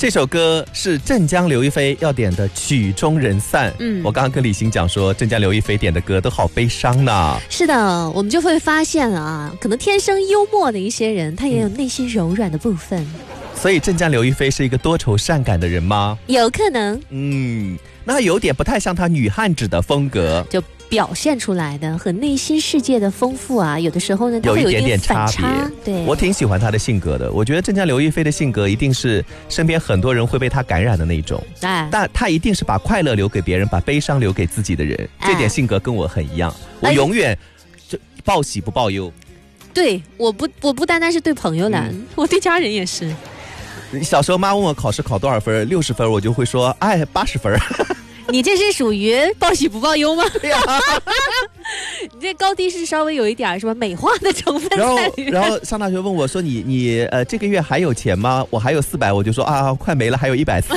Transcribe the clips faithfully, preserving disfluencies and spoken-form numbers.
这首歌是镇江刘亦菲要点的《曲终人散》。嗯，我刚刚跟李行讲说，镇江刘亦菲点的歌都好悲伤呢。 是的，我们就会发现啊，可能天生幽默的一些人，他也有内心柔软的部分。嗯、 所以镇江刘亦菲是一个多愁善感的人吗？ 有可能。 嗯，那有点不太像她女汉子的风格。 就表现出来的和内心世界的丰富啊，有的时候呢，它会有一点点差别。对， 我挺喜欢她的性格的。我觉得镇江刘亦菲的性格一定是身边很多人会被她感染的那种。哎，但她一定是把快乐留给别人，把悲伤留给自己的人。哎、这点性格跟我很一样。我永远就报喜不报忧。 对，我不我不单单是对朋友啦，嗯、我对家人也是。 小时候妈问我考试考多少分，六十分，我就会说哎八十分。 你这是属于报喜不报忧吗？对呀、啊，你这高低是稍微有一点什么美化的成分在里面。 然后，然后上大学问我说你你呃这个月还有钱吗？我还有四百，我就说啊快没了，还有一百四。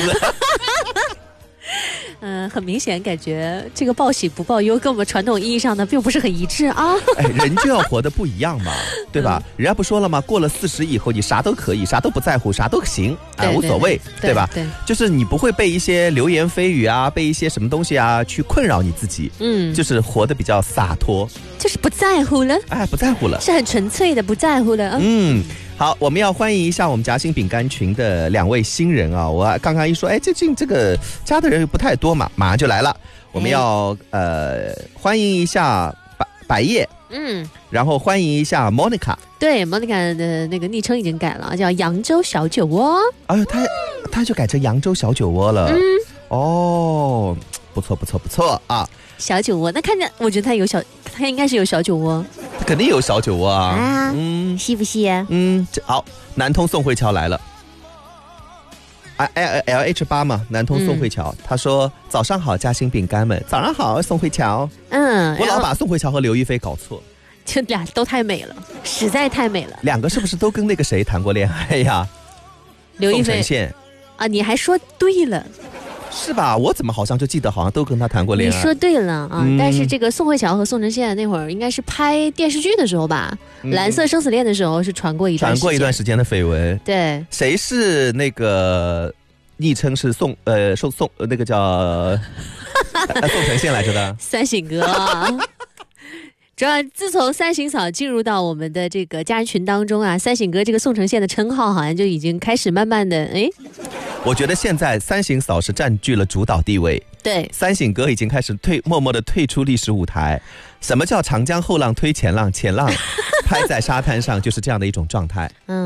嗯、呃，很明显感觉这个报喜不报忧跟我们传统意义上的并不是很一致啊。 哎，人就要活得不一样嘛，对吧？嗯、人家不说了吗？过了四十以后，你啥都可以，啥都不在乎，啥都行，啊、呃，无所谓， 对, 对吧？对，就是你不会被一些流言蜚语啊，被一些什么东西啊去困扰你自己。嗯，就是活得比较洒脱， 就是不在乎了。 哎，不在乎了， 是很纯粹的不在乎了。 嗯。好，我们要欢迎一下我们夹心饼干群的两位新人啊！我刚刚一说，哎，最近这个加的人不太多嘛，马上就来了。我们要、哎、呃欢迎一下百百叶，嗯，然后欢迎一下 Monica。 对 ，Monica 的那个昵称已经改了，叫扬州小酒窝。 哎呦，他他就改成扬州小酒窝了。嗯，哦，不错不错不错啊！ 小酒窝，那看着我觉得他有小，他应该是有小酒窝。 肯定有小酒窝啊！ 啊，嗯，是不是啊？ 嗯，好，南通宋慧乔来了。L L H 八嘛，南通宋慧乔，嗯、他说：“早上好，夹心饼干们，早上好，宋慧乔。”嗯，我老把宋慧乔和刘亦菲搞错， 这俩都太美了，实在太美了。 两个是不是都跟那个谁谈过恋爱呀？ 刘亦菲。宋承宪啊，你还说对了。 是吧？我怎么好像就记得好像都跟他谈过恋爱？ 你说对了啊！嗯、但是这个宋慧乔和宋承宪那会儿应该是拍电视剧的时候吧，嗯《蓝色生死恋》的时候是传过一段传过一段时间的绯闻。 对， 谁是那个昵称是宋呃宋宋那个叫宋承宪来着的？ 三省哥啊。主要自从三省嫂进入到我们的这个家人群当中啊，三省哥这个宋承宪的称号好像就已经开始慢慢的哎。 我觉得现在三省嫂是占据了主导地位， 对， 三省哥已经开始退，默默的退出历史舞台。什么叫长江后浪推前浪，前浪拍在沙滩上，就是这样的一种状态。嗯。